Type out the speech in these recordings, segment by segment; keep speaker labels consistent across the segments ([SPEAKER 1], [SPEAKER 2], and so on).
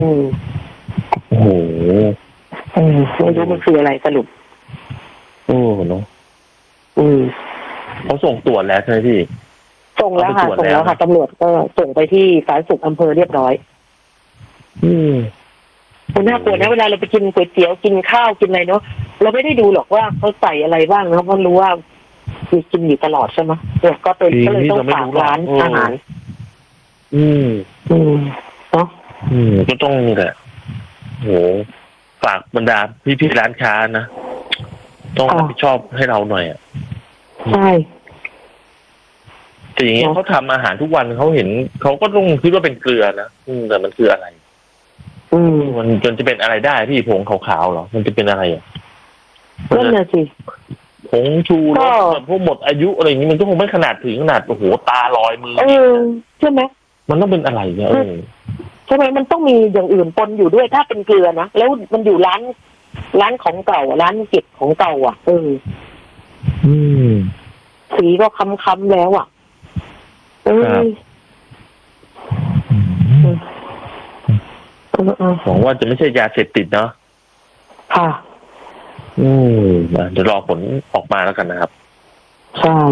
[SPEAKER 1] โอ้โห
[SPEAKER 2] ไม่รู้มันคืออะไรสรุป
[SPEAKER 1] เนาะเขาส่งตรวจแล้วใช่ไหมพี่
[SPEAKER 2] ส่งแล้วค่ะตำรวจก็ส่งไปที่สาธารณสุขอำเภอเรียบร้อยมันน่ากลัวนะเวลาเราไปกินก๋วยเตี๋ยวกินข้าวกินอะไรเนาะเราไม่ได้ดูหรอกว่าเขาใส่อะไรบ้างนะเพราะรู้ว่าคือกินอยู่ตลอดใช่ไหมเนี่ยก็เลยต้องฝากร้านอาหารเนาะ
[SPEAKER 1] ก็ต้องแหละโหฝากบรรดาพี่ร้านค้านะต้องรับผิดชอบให้เราหน่อยอ่ะ
[SPEAKER 2] ใช่
[SPEAKER 1] แต่อย่างนี้เขาทำอาหารทุกวันเขาเห็นเขาก็ต้องคิดว่าเป็นเกลือนะแต่มันคืออะไรมันจนจะเป็นอะไรได้พี่ผงขาวๆหรอมันจะเป็นอะไรอ่ะ
[SPEAKER 2] นั่นแหละสิ
[SPEAKER 1] ผงชูรสแบบพวกหมดอายุอะไรอย่างนี้มันก็คงไม่ขนาดถึงขนาดโอ้โหตาลอยมือ
[SPEAKER 2] ใช่ไหม
[SPEAKER 1] มันต้องเป็นอะไรเนี่ย
[SPEAKER 2] ใช่ไหมมันต้องมีอย่างอื่นปนอยู่ด้วยถ้าเป็นเกลือนะแล้วมันอยู่ร้านของเก่าร้านเก็บของเก่าอ่ะสีก็ค้ำๆแล้วอ่ะ
[SPEAKER 1] หวังว่าจะไม่ใช่ยาเสพติดเนาะ
[SPEAKER 2] ค่ะ
[SPEAKER 1] เดี๋ยวรอผลออกมาแล้วกันนะครับ
[SPEAKER 2] ใช่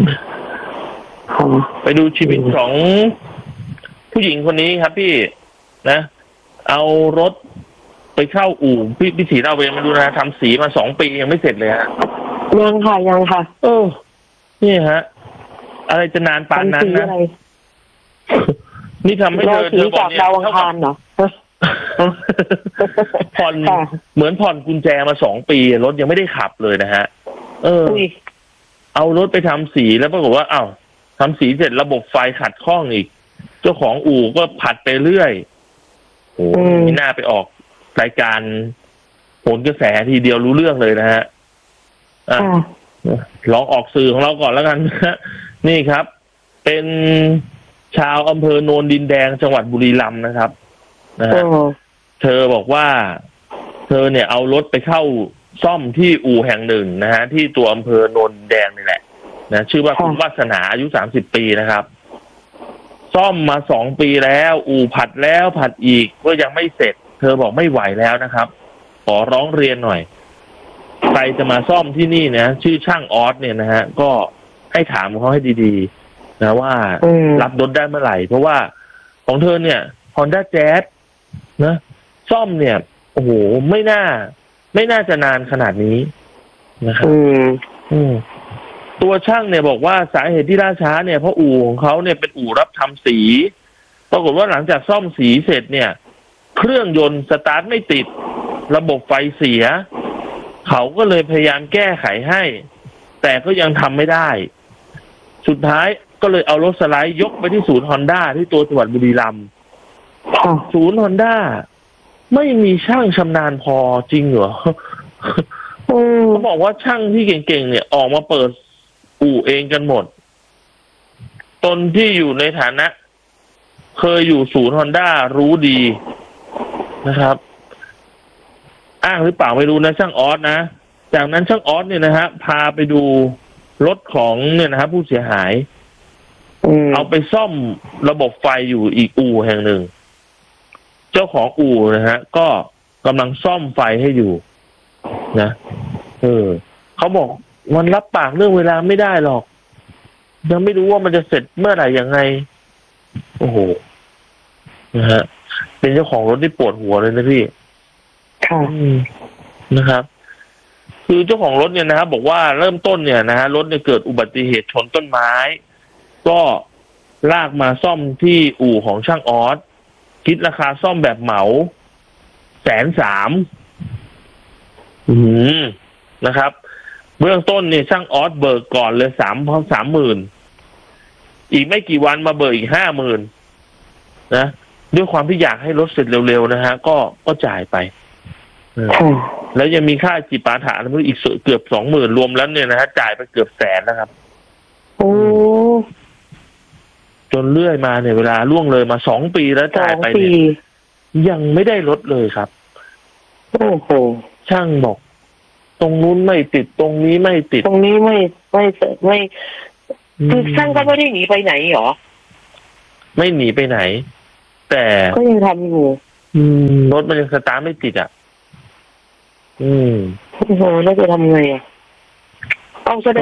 [SPEAKER 1] ไปดูชีวิตของผู้หญิงคนนี้ครับพี่นะเอารถไปเข้าอู่พี่ศรีเราเองมาดูนะทำสีมา2 ปียังไม่เสร็จเลยฮะ
[SPEAKER 2] ยังค่ะ
[SPEAKER 1] นี่ฮะอะไรจะนานปานนั้นนะนี่ทำให้เธอ
[SPEAKER 2] บอกเนี่ยดาวอังคารเหรอ
[SPEAKER 1] ผ่อนเหมือนผ่อนกุญแจมา2 ปีรถยังไม่ได้ขับเลยนะฮะเอารถไปทำสีแล้วปรากฏว่าทำสีเสร็จระบบไฟขัดข้องอีกเจ้าของอู่ก็ผัดไปเรื่อยมีหน้าไปออกรายการโหนกระแสทีเดียวรู้เรื่องเลยนะฮะลองออกสื่อของเราก่อนแล้วกันนี่ครับเป็นชาวอำเภอโนนดินแดงจังหวัดบุรีรัมย์นะครับนะฮะเธอบอกว่าเธอเนี่ยเอารถไปเข้าซ่อมที่อู่แห่งหนึ่งนะฮะที่ตัวอำเภอโนนดินแดงนี่แหละนะชื่อว่าคุณวาสนาอายุ30 ปีนะครับซ่อมมา2 ปีแล้วอู่ผัดแล้วผัดอีกก็ยังไม่เสร็จเธอบอกไม่ไหวแล้วนะครับขอร้องเรียนหน่อยใครจะมาซ่อมที่นี่นะชื่อช่างออสเนี่ยนะฮะก็ให้ถามเขาให้ดีๆนะว่ารับรถได้เมื่อไหร่เพราะว่าของเธอเนี่ย Honda Jazz นะซ่อมเนี่ยโอ้โหไม่น่าจะนานขนาดนี้นะครับตัวช่างเนี่ยบอกว่าสาเหตุที่ล่าช้าเนี่ยเพราะอู่ของเขาเนี่ยเป็นอู่รับทำสีปรากฏว่าหลังจากซ่อมสีเสร็จเนี่ยเครื่องยนต์สตาร์ทไม่ติดระบบไฟเสียเขาก็เลยพยายามแก้ไขให้แต่ก็ยังทำไม่ได้สุดท้ายก็เลยเอารถสไลด์ยกไปที่ศูนย์ Honda ที่ตัวจังหวัดบุรีรัมย์ศูนย์ Honda ไม่มีช่างชำนาญพอจริงเหรอเขาบอกว่าช่างที่เก่งๆเนี่ยออกมาเปิดอู่เองกันหมดตนที่อยู่ในฐานะเคยอยู่ศูนย์ Honda รู้ดีนะครับอ้างหรือเปล่าไม่รู้นะช่างออสนะจากนั้นช่างออสเนี่ยนะฮะพาไปดูรถของเนี่ยนะครับผู้เสียหายเอาไปซ่อมระบบไฟอยู่อีกอู่แห่งหนึ่งเจ้าของอู่นะฮะก็กำลังซ่อมไฟให้อยู่นะเขาบอกมันรับปากเรื่องเวลาไม่ได้หรอกยังไม่รู้ว่ามันจะเสร็จเมื่อไหร่ยังไงโอ้โหนะฮะเป็นเจ้าของรถที่ปวดหัวเลยนะพี่นะครับคือเจ้าของรถเนี่ยนะครับบอกว่าเริ่มต้นเนี่ยนะฮะรถเนี่ยเกิดอุบัติเหตุชนต้นไม้ก็ลากมาซ่อมที่อู่ของช่างออสคิดราคาซ่อมแบบเหมา130,000นะครับเบื้องต้นเนี่ยช่างออสเบิกก่อนเลย30,000อีกไม่กี่วันมาเบิกอีก50,000นะด้วยความที่อยากให้รถเสร็จเร็วๆนะฮะก็จ่ายไปแล้วยังมีค่าจิปาถะอีกเกือบ20,000รวมแล้วเนี่ยนะฮะจ่ายไปเกือบ100,000นะครับจนเรื่อยมาเนี่ยเวลาล่วงเลยมา2 ปีแล้วจ่ายไปเนี่ยยังไม่ได้รถเลยครับ
[SPEAKER 2] โอ้โห
[SPEAKER 1] ช่างบอกตรงนู้นไม่ติดตรงนี้ไม่ติด
[SPEAKER 2] ตรงนี้ไม่คือช่างก็ไม่ได้หนีไปไหนหรอ
[SPEAKER 1] ไม่หนีไปไหนแต่
[SPEAKER 2] ก็ยังทำอยู่
[SPEAKER 1] รถมันยังสตาร์ทไม่ติดอ่ะ
[SPEAKER 2] โอ้โหแล้วจะทำไงอ่ะเอาแสดง